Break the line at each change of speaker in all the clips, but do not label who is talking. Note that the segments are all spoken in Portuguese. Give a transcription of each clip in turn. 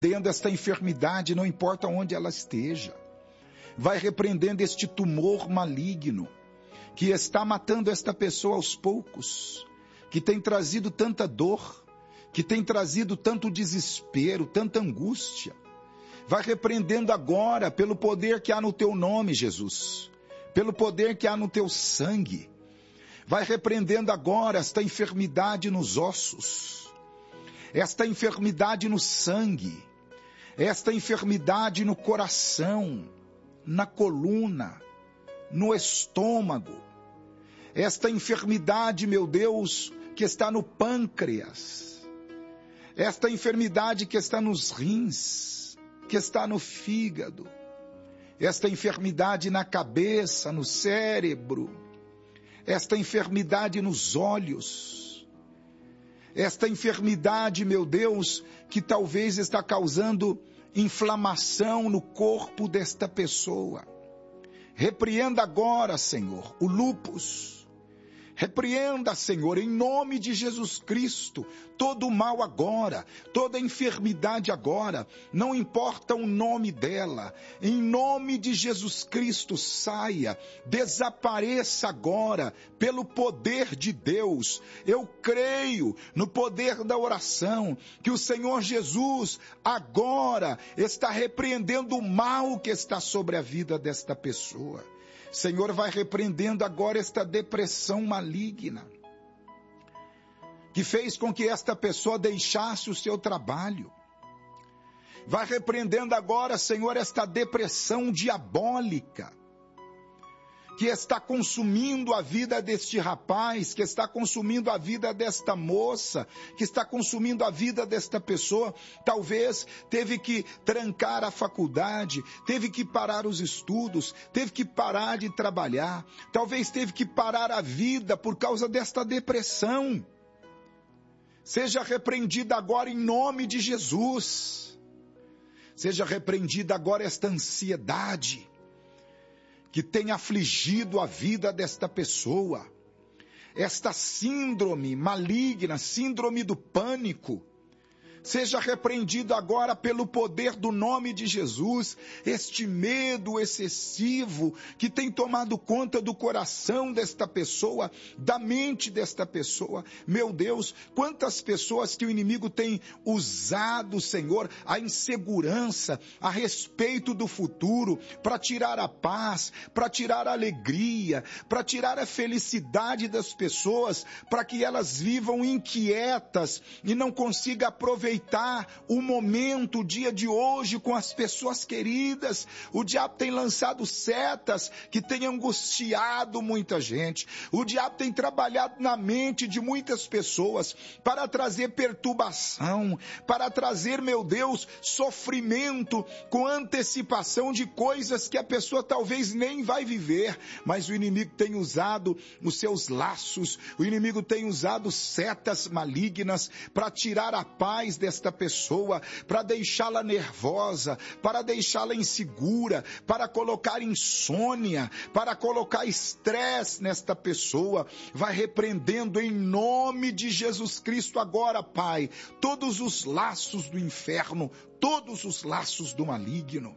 repreendendo esta enfermidade, não importa onde ela esteja. Vai repreendendo este tumor maligno que está matando esta pessoa aos poucos, que tem trazido tanta dor, que tem trazido tanto desespero, tanta angústia. Vai repreendendo agora pelo poder que há no teu nome, Jesus, pelo poder que há no teu sangue. Vai repreendendo agora esta enfermidade nos ossos, esta enfermidade no sangue, esta enfermidade no coração, na coluna, no estômago, esta enfermidade, meu Deus, que está no pâncreas, esta enfermidade que está nos rins, que está no fígado, esta enfermidade na cabeça, no cérebro, esta enfermidade nos olhos, esta enfermidade, meu Deus, que talvez está causando inflamação no corpo desta pessoa. Repreenda agora, Senhor, o lúpus. Repreenda, Senhor, em nome de Jesus Cristo, todo o mal agora, toda enfermidade agora, não importa o nome dela, em nome de Jesus Cristo, saia, desapareça agora, pelo poder de Deus. Eu creio no poder da oração, que o Senhor Jesus agora está repreendendo o mal que está sobre a vida desta pessoa. Senhor, vai repreendendo agora esta depressão maligna, que fez com que esta pessoa deixasse o seu trabalho. Vai repreendendo agora, Senhor, esta depressão diabólica, que está consumindo a vida deste rapaz, que está consumindo a vida desta moça, que está consumindo a vida desta pessoa. Talvez teve que trancar a faculdade, teve que parar os estudos, teve que parar de trabalhar, talvez teve que parar a vida por causa desta depressão. Seja repreendida agora em nome de Jesus. Seja repreendida agora esta ansiedade que tem afligido a vida desta pessoa, esta síndrome maligna, síndrome do pânico. Seja repreendido agora pelo poder do nome de Jesus, este medo excessivo que tem tomado conta do coração desta pessoa, da mente desta pessoa. Meu Deus, quantas pessoas que o inimigo tem usado, Senhor, a insegurança a respeito do futuro, para tirar a paz, para tirar a alegria, para tirar a felicidade das pessoas, para que elas vivam inquietas e não consigam aproveitar o momento, o dia de hoje com as pessoas queridas. O diabo tem lançado setas que tem angustiado muita gente. O diabo tem trabalhado na mente de muitas pessoas para trazer perturbação, para trazer, meu Deus, sofrimento com antecipação de coisas que a pessoa talvez nem vai viver. Mas o inimigo tem usado os seus laços, o inimigo tem usado setas malignas para tirar a paz desta pessoa, para deixá-la nervosa, para deixá-la insegura, para colocar insônia, para colocar estresse nesta pessoa. Vai repreendendo em nome de Jesus Cristo agora, Pai, todos os laços do inferno, todos os laços do maligno.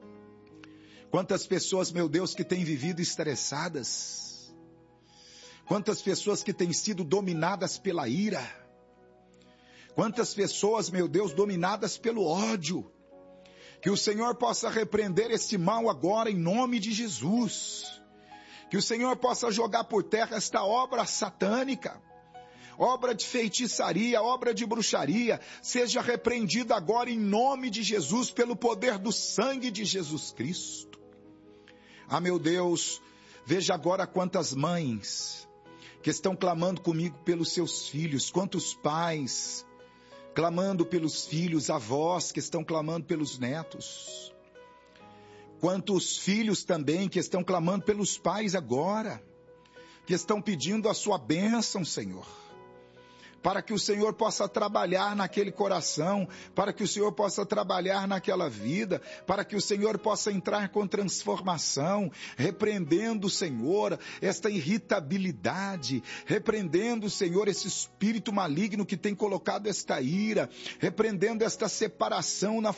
Quantas pessoas, meu Deus, que têm vivido estressadas, quantas pessoas que têm sido dominadas pela ira, quantas pessoas, meu Deus, dominadas pelo ódio. Que o Senhor possa repreender esse mal agora em nome de Jesus. Que o Senhor possa jogar por terra esta obra satânica, obra de feitiçaria, obra de bruxaria, seja repreendida agora em nome de Jesus, pelo poder do sangue de Jesus Cristo. Ah, meu Deus, veja agora quantas mães que estão clamando comigo pelos seus filhos, quantos pais clamando pelos filhos, avós que estão clamando pelos netos. Quantos filhos também que estão clamando pelos pais agora, que estão pedindo a sua bênção, Senhor. para que o Senhor possa trabalhar naquele coração, para que o Senhor possa trabalhar naquela vida, para que o Senhor possa entrar com transformação, repreendendo, Senhor, esta irritabilidade, repreendendo, Senhor, esse espírito maligno que tem colocado esta ira, repreendendo esta separação na